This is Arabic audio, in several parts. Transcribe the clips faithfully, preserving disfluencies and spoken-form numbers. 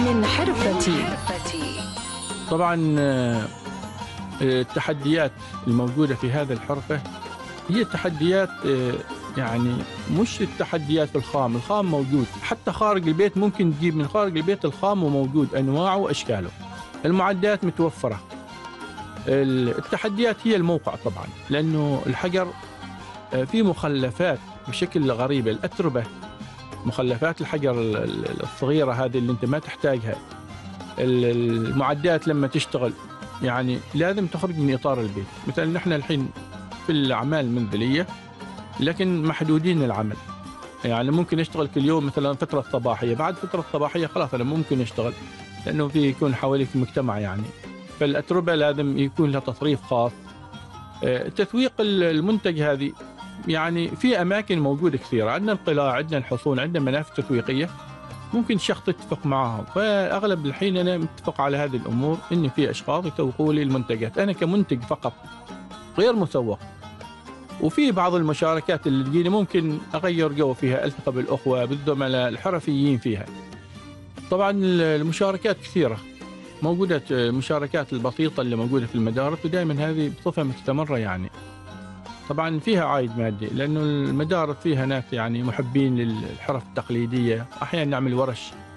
من حرفتي. طبعا التحديات الموجودة في هذا الحرفة هي تحديات يعني مش التحديات في الخام، الخام موجود حتى خارج البيت، ممكن تجيب من خارج البيت الخام وموجود أنواعه وأشكاله، المعدات متوفرة. التحديات هي الموقع طبعا، لأنه الحجر فيه مخلفات بشكل غريب، الأتربة، مخلفات الحجر الصغيرة هذه اللي أنت ما تحتاجها. المعدات لما تشتغل يعني لازم تخرج من إطار البيت. مثلا نحن الحين في الأعمال المنزلية لكن محدودين العمل، يعني ممكن نشتغل كل يوم مثلا فترة صباحية، بعد فترة صباحية خلاص أنا ممكن أشتغل، لأنه في يكون حواليك مجتمع يعني. فالأتربة لازم يكون لها تصريف خاص. تسويق المنتج هذه يعني في أماكن موجودة كثيرة، عندنا القلاع، عندنا الحصون، عندنا منافذ تسويقية ممكن شخص تتفق معهم. فأغلب الحين أنا متفق على هذه الأمور، إن في أشخاص يسوقوا لي المنتجات أنا كمنتج فقط غير مسوق. وفي بعض المشاركات اللي تجيني ممكن أغير جو فيها، ألتقى بالأخوة بالزملاء الحرفيين فيها. طبعا المشاركات كثيرة موجودة، المشاركات البسيطة اللي موجودة في المدارس ودائما هذه بصفة مستمرة يعني. طبعا فيها عائد مادي، لأنه المدارس فيها ناس يعني محبين للحرف التقليدية. أحيانا نعمل ورش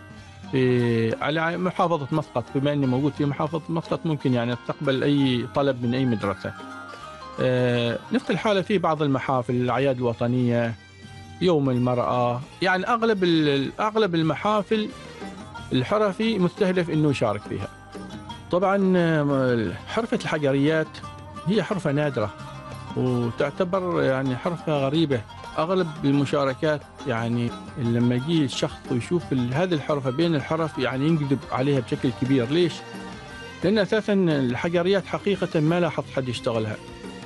في على محافظة مسقط، بما أني موجود في محافظة مسقط ممكن يعني استقبل أي طلب من أي مدرسة. آه نفس الحالة في بعض المحافل، الأعياد الوطنية، يوم المرأة، يعني أغلب أغلب المحافل الحرفي مستهدف إنه يشارك فيها. طبعا حرفة الحجريات هي حرفة نادرة وتعتبر يعني حرفة غريبة. أغلب المشاركات يعني لما يجي الشخص ويشوف هذه الحرفة بين الحرف يعني ينجذب عليها بشكل كبير. ليش؟ لأن أساسا الحجريات حقيقة ما لاحظ حد يشتغلها.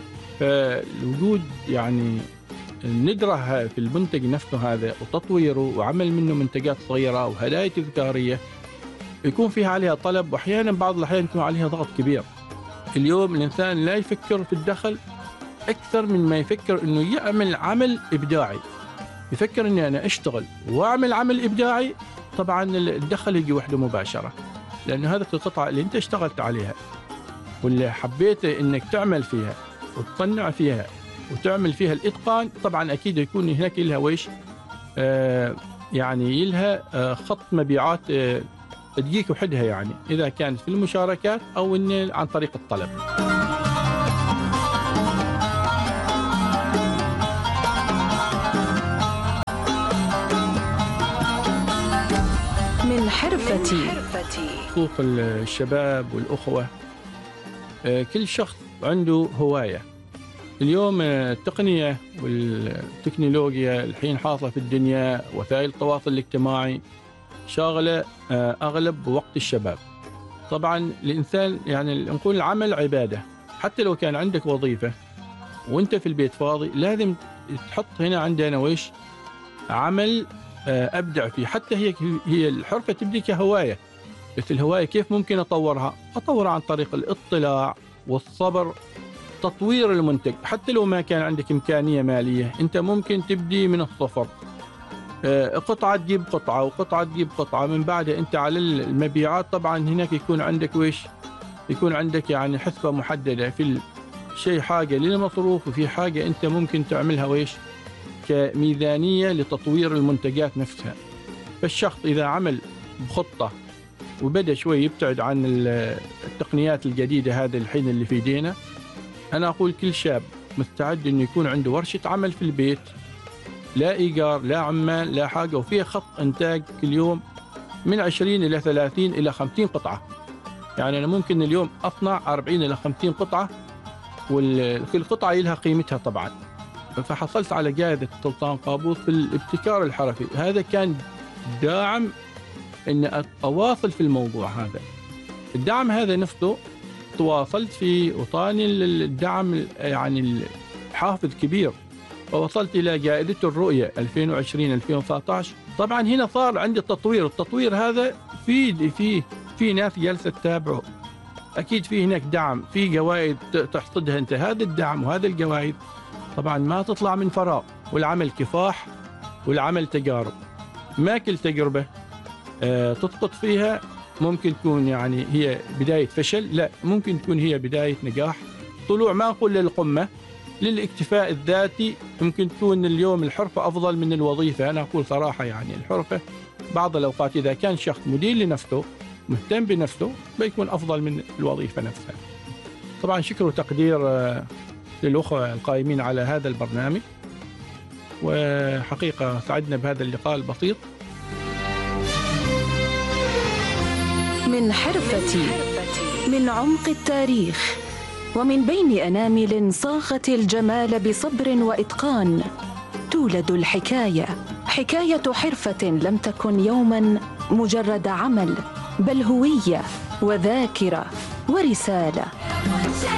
فالوجود يعني ندرة في المنتج نفسه هذا وتطويره وعمل منه منتجات صغيرة وهدايا تذكارية يكون فيها عليها طلب، وأحيانا بعض الأحيان يكون عليها ضغط كبير. اليوم الإنسان لا يفكر في الدخل أكثر من ما يفكر إنه يعمل عمل إبداعي. يفكر إني أنا أشتغل وأعمل عمل إبداعي، طبعا الدخل يجي وحده مباشرة، لأن هذه القطعة اللي أنت اشتغلت عليها واللي حبيت إنك تعمل فيها وتصنع فيها وتعمل فيها الإتقان، طبعا أكيد يكون هناك لها ويش آه يعني لها آه خط مبيعات آه تجيك وحدها، يعني إذا كانت في المشاركات أو إن عن طريق الطلب. من حرفتي. خصوص الشباب والأخوة، آه كل شخص عنده هواية. اليوم التقنية والتكنولوجيا الحين حاصلة في الدنيا، وسائل التواصل الاجتماعي شاغلة أغلب وقت الشباب. طبعا الإنسان يعني نقول العمل عبادة، حتى لو كان عندك وظيفة وانت في البيت فاضي لازم تحط هنا عندنا ويش عمل أبدع فيه. حتى هي هي الحرفة تبدي كهواية، بس الهواية كيف ممكن أطورها؟ أطورها عن طريق الاطلاع والصبر، تطوير المنتج. حتى لو ما كان عندك إمكانية مالية أنت ممكن تبدي من الصفر، قطعة تجيب قطعة وقطعة تجيب قطعة، من بعد أنت على المبيعات طبعا هناك يكون عندك ويش يكون عندك يعني حسبة محددة في الشيء، حاجة للمصروف وفي حاجة أنت ممكن تعملها ويش كميزانية لتطوير المنتجات نفسها. فالشخص إذا عمل بخطة وبدأ شوي يبتعد عن التقنيات الجديدة هذا الحين اللي في ايدينا، أنا أقول كل شاب مستعد إنه يكون عنده ورشة عمل في البيت، لا إيجار لا عمال لا حاجة، وفيها خط إنتاج كل يوم من عشرين إلى ثلاثين إلى خمسين قطعة. يعني أنا ممكن اليوم أصنع أربعين إلى خمسين قطعة، وكل قطعة لها قيمتها طبعا. فحصلت على جائزة سلطان قابوس في الابتكار الحرفي. هذا كان داعم إن أواصل في الموضوع هذا. الدعم هذا نفسه تواصلت فيه وطاني الدعم يعني الحافز كبير، ووصلت إلى جائزة الرؤية ألفين وعشرين ألفين وتسعة عشر. طبعا هنا صار عندي تطوير، التطوير هذا في في في ناس جالسة تتابعه، أكيد في هناك دعم، في جوائز تحصدها أنت. هذا الدعم وهذا الجوائز طبعا ما تطلع من فراغ، والعمل كفاح والعمل تجارب. ما كل تجربة تسقط فيها ممكن تكون يعني هي بداية فشل، لا ممكن تكون هي بداية نجاح، طلوع ما نقول للقمة، للاكتفاء الذاتي. ممكن تكون اليوم الحرفة أفضل من الوظيفة. أنا أقول صراحة يعني الحرفة بعض الأوقات إذا كان شخص مدير لنفسه مهتم بنفسه بيكون أفضل من الوظيفة نفسها. طبعا شكر وتقدير للأخوة القائمين على هذا البرنامج، وحقيقة سعدنا بهذا اللقاء البسيط. من حرفتي، من عمق التاريخ، ومن بين أنامل صاغت الجمال بصبر وإتقان، تولد الحكاية، حكاية حرفة لم تكن يوما مجرد عمل، بل هوية وذاكرة ورسالة.